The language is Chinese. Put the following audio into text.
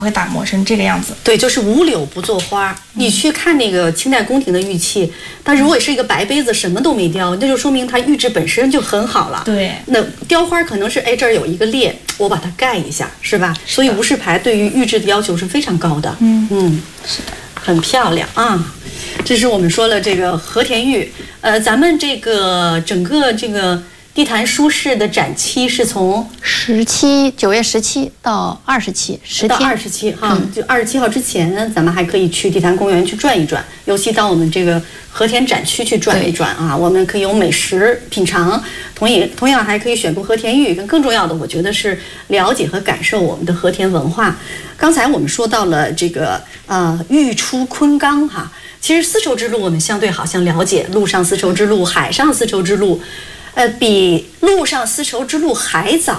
会打磨成这个样子。 对，就是无柳不作花。你去看那个清代宫廷的玉器，它如果是一个白杯子，什么都没雕，那就说明它玉质本身就很好了。 对， 那雕花可能是这儿有一个裂，我把它盖一下，是吧？所以吴氏牌对于玉质的要求是非常高的。 是的， 很漂亮啊。这是我们说了这个和田玉，咱们这个整个这个地坛书市的展期是从 9月17到27，10 到天。 27哈，就27号之前，咱们还可以去地坛公园去转一转，尤其到我们这个和田展区去转一转啊，我们可以有美食品尝，同样还可以选购和田玉，更重要的，我觉得是了解和感受我们的和田文化。刚才我们说到了这个玉出昆冈哈，其实丝绸之路我们相对好像了解，陆上丝绸之路、海上丝绸之路。比陆上丝绸之路还早